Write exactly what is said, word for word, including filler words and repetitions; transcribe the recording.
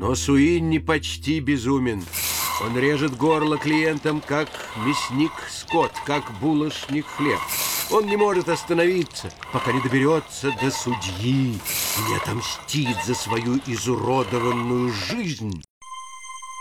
Но Суинни почти безумен. Он режет горло клиентам, как мясник скот, как булочник хлеб. Он не может остановиться, пока не доберется до судьи и не отомстит за свою изуродованную жизнь.